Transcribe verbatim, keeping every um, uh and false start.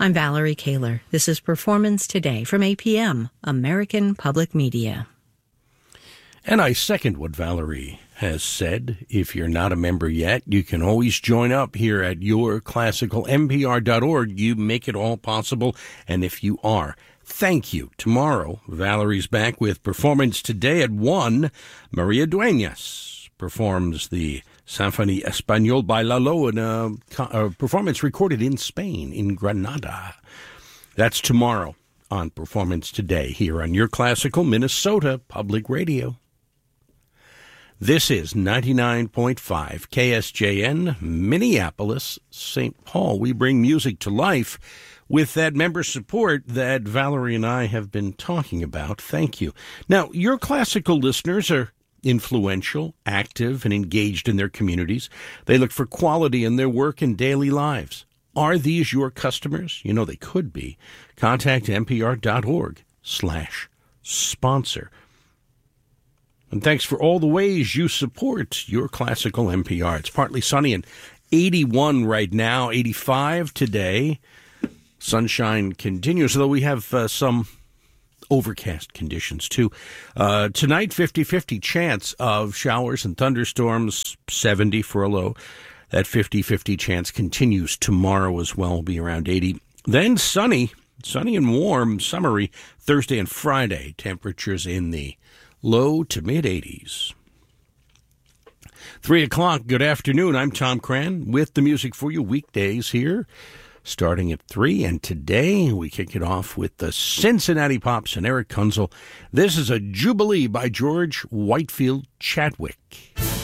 I'm Valerie Kaler. This is Performance Today from A P M, American Public Media. And I second what Valerie has said. If you're not a member yet, you can always join up here at your classical n p r dot org. You make it all possible. And if you are, thank you. Tomorrow, Valerie's back with Performance Today at one. Maria Dueñas performs the Symphonie Espagnole by Lalo in a, a performance recorded in Spain, in Granada. That's tomorrow on Performance Today here on your classical Minnesota Public Radio. This is ninety-nine point five K S J N, Minneapolis, Saint Paul. We bring music to life with that member support that Valerie and I have been talking about. Thank you. Now, your classical listeners are influential, active, and engaged in their communities. They look for quality in their work and daily lives. Are these your customers? You know they could be. Contact npr.org slash sponsor. And thanks for all the ways you support your classical N P R. It's partly sunny and eighty-one right now, eighty-five today. Sunshine continues, though we have uh, some overcast conditions, too. Uh, tonight, fifty-fifty chance of showers and thunderstorms, seventy for a low. That fifty-fifty chance continues tomorrow as well, will be around eighty. Then sunny, sunny and warm, summery, Thursday and Friday. Temperatures in the low to mid-eighties. Three o'clock, good afternoon. I'm Tom Cran with the music for you weekdays here, starting at three, and today we kick it off with the Cincinnati Pops and Eric Kunzel. This is a Jubilee by George Whitefield Chadwick.